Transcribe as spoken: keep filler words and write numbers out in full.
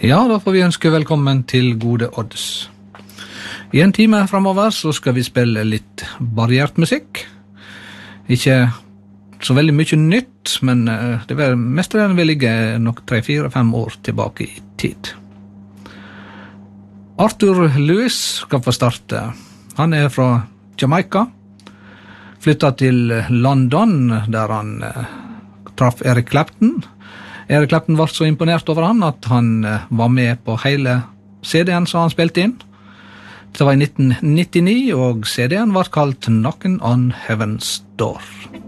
Ja, da får vi ønske velkommen til Gode Odds. I en time fremover så skal vi spille litt variert musikk. Ikke så veldig mye nytt, men det vil mest av den vil ligge nok tre, fire, fem år tilbake i tid. Arthur Lewis skal få starte. Han er fra Jamaica, flyttet til London, der han eh, traff Eric Clapton. Eric Clapton var så imponert over han at han eh, var med på hele C D-en som han spilte inn. Det var i nitten nittini, og C D-en var kalt Knockin' on Heaven's Door.